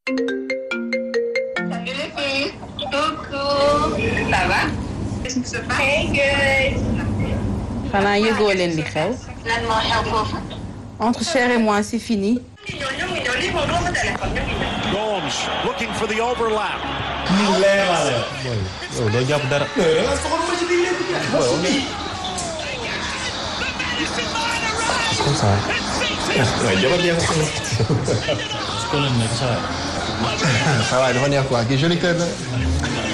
Salut les filles. Coucou. Ça va? Qu'est-ce qui se passe? Hey, good. xanaa yëgoo leen li xew. Lan moo xew foofu. Entre Cher et moi c'est fini. Gomes looking for the overlap. yow doo jàpp dara. comme ça. waaye jabar jeex na. su ko leen nekk ça va. ça va dafa neex quoi kii joli kër la.